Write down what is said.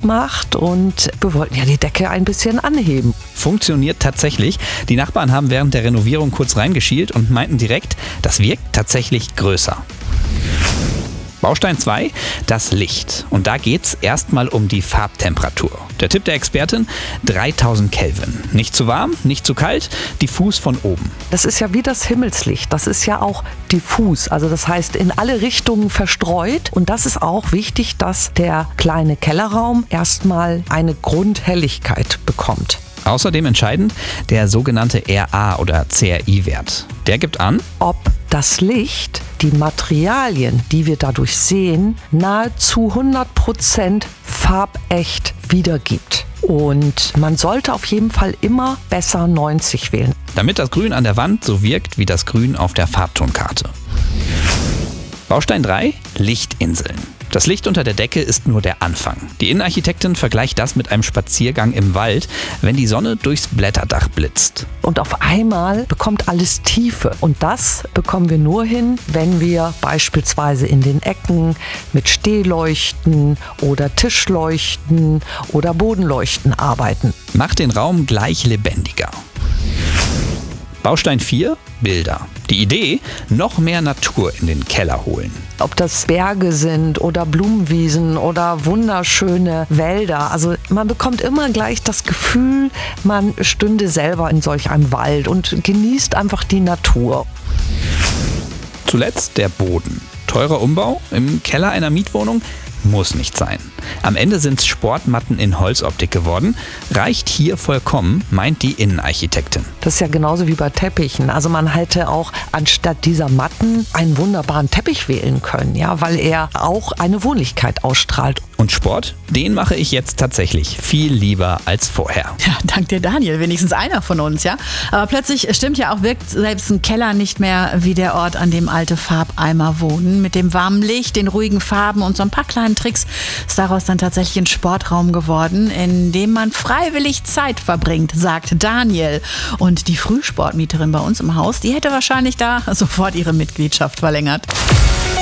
macht und wir wollten ja die Decke ein bisschen anheben. Funktioniert tatsächlich. Die Nachbarn haben während der Renovierung kurz reingeschielt und meinten direkt, das wirkt tatsächlich größer. Baustein 2, das Licht. Und da geht's erstmal um die Farbtemperatur. Der Tipp der Expertin, 3000 Kelvin. Nicht zu warm, nicht zu kalt, diffus von oben. Das ist ja wie das Himmelslicht. Das ist ja auch diffus. Also das heißt in alle Richtungen verstreut. Und das ist auch wichtig, dass der kleine Kellerraum erstmal eine Grundhelligkeit bekommt. Außerdem entscheidend der sogenannte RA- oder CRI-Wert. Der gibt an, Ob das Licht die Materialien, die wir dadurch sehen, nahezu 100% farbecht wiedergibt. Und man sollte auf jeden Fall immer besser 90 wählen. damit das Grün an der Wand so wirkt wie das Grün auf der Farbtonkarte. Baustein 3, Lichtinseln. Das Licht unter der Decke ist nur der Anfang. Die Innenarchitektin vergleicht das mit einem Spaziergang im Wald, wenn die Sonne durchs Blätterdach blitzt. Und auf einmal bekommt alles Tiefe. Und das bekommen wir nur hin, wenn wir beispielsweise in den Ecken mit Stehleuchten oder Tischleuchten oder Bodenleuchten arbeiten. Macht den Raum gleich lebendiger. Baustein 4, Bilder. Die Idee, noch mehr Natur in den Keller holen. Ob das Berge sind oder Blumenwiesen oder wunderschöne Wälder. Also man bekommt immer gleich das Gefühl, man stünde selber in solch einem Wald und genießt einfach die Natur. Zuletzt der Boden. Teurer Umbau im Keller einer Mietwohnung? Muss nicht sein. Am Ende sind es Sportmatten in Holzoptik geworden. Reicht hier vollkommen, meint die Innenarchitektin. Das ist ja genauso wie bei Teppichen. Also man hätte auch anstatt dieser Matten einen wunderbaren Teppich wählen können, ja, weil er auch eine Wohnlichkeit ausstrahlt. Und Sport, den mache ich jetzt tatsächlich viel lieber als vorher. Ja, dank dir, Daniel, wenigstens einer von uns, ja. Aber plötzlich stimmt ja auch, wirkt selbst ein Keller nicht mehr wie der Ort, an dem alte Farbeimer wohnen. Mit dem warmen Licht, den ruhigen Farben und so ein paar kleinen Tricks ist daraus dann tatsächlich ein Sportraum geworden, in dem man freiwillig Zeit verbringt, sagt Daniel. Und die Frühsportmieterin bei uns im Haus, die hätte wahrscheinlich da sofort ihre Mitgliedschaft verlängert.